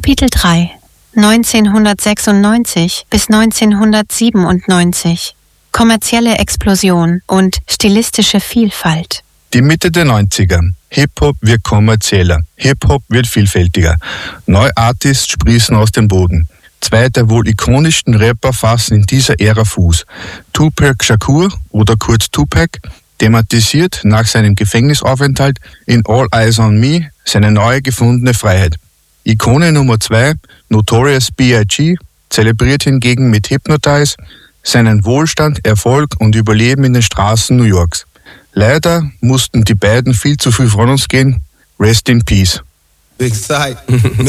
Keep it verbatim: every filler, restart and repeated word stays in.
Kapitel drei. neunzehnhundertsechsundneunzig bis neunzehnhundertsiebenundneunzig. Kommerzielle Explosion und stilistische Vielfalt. Die Mitte der neunziger. Hip-Hop wird kommerzieller. Hip-Hop wird vielfältiger. Neue Artists sprießen aus dem Boden. Zwei der wohl ikonischsten Rapper fassen in dieser Ära Fuß. Tupac Shakur oder kurz Tupac thematisiert nach seinem Gefängnisaufenthalt in All Eyes on Me seine neu gefundene Freiheit. Ikone Nummer zwei, Notorious B I G, zelebriert hingegen mit Hypnotize seinen Wohlstand, Erfolg und Überleben in den Straßen New Yorks. Leider mussten die beiden viel zu früh von uns gehen. Rest in Peace. Big Sight.